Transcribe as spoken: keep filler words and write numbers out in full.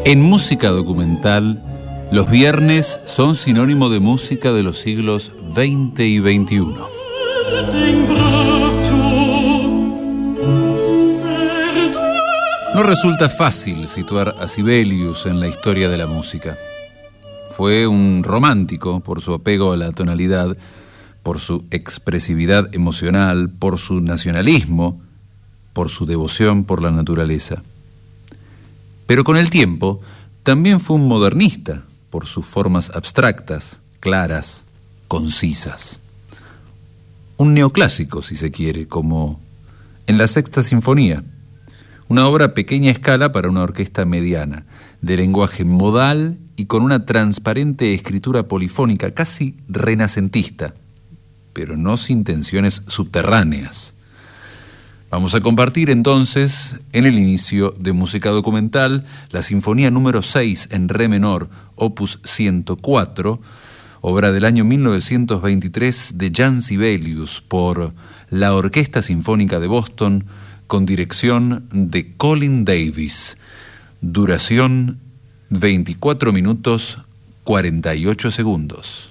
En música documental, los viernes son sinónimo de música de los siglos veinte y veintiuno. No resulta fácil situar a Sibelius en la historia de la música. Fue un romántico por su apego a la tonalidad, por su expresividad emocional, por su nacionalismo, por su devoción por la naturaleza. Pero con el tiempo también fue un modernista por sus formas abstractas, claras, concisas. Un neoclásico, si se quiere, como en la Sexta Sinfonía, una obra a pequeña escala para una orquesta mediana, de lenguaje modal y con una transparente escritura polifónica, casi renacentista, pero no sin tensiones subterráneas. Vamos a compartir entonces, en el inicio de música documental, la Sinfonía número seis en re menor, opus ciento cuatro, obra del año mil novecientos veintitrés de Jan Sibelius por la Orquesta Sinfónica de Boston, con dirección de Colin Davis. Duración veinticuatro minutos cuarenta y ocho segundos.